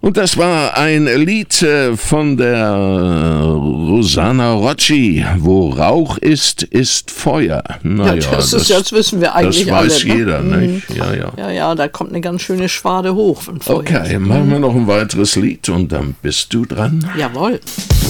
Und das war ein Lied von der Rosanna Rocci. Wo Rauch ist, ist Feuer. Naja, ja, das wissen wir eigentlich alle. Das weiß jeder, nicht? Ja, da kommt eine ganz schöne Schwade hoch. Von Feuer. Okay, machen wir noch ein weiteres Lied und dann bist du dran. Jawohl.